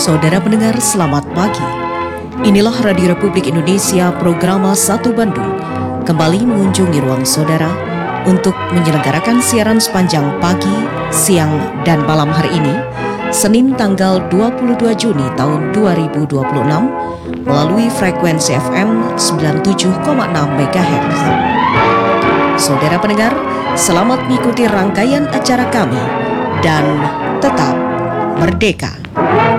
Saudara pendengar, selamat pagi. Inilah Radio Republik Indonesia Programa 1 Bandung kembali mengunjungi ruang saudara untuk menyelenggarakan siaran sepanjang pagi, siang, dan malam hari ini, Senin tanggal 22 Juni tahun 2026 melalui frekuensi FM 97,6 MHz. Saudara pendengar, selamat mengikuti rangkaian acara kami dan tetap merdeka.